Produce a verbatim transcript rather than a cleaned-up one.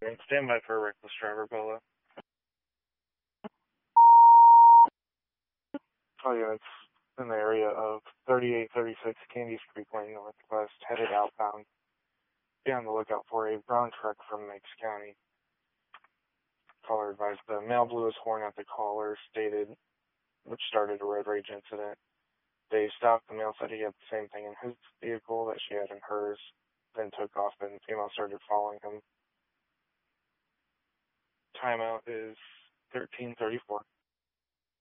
Stand by for a reckless driver, Bella. Oh yeah, it's in the area of thirty-eight thirty-six Candies Creek Lane Northwest, headed outbound. Be on the lookout for a brown truck from Meigs County. Caller advised the male blew his horn at the caller, stated, which started a road rage incident. They stopped. The male said he had the same thing in his vehicle that she had in hers, then took off, and the female started following him. Timeout is thirteen thirty-four.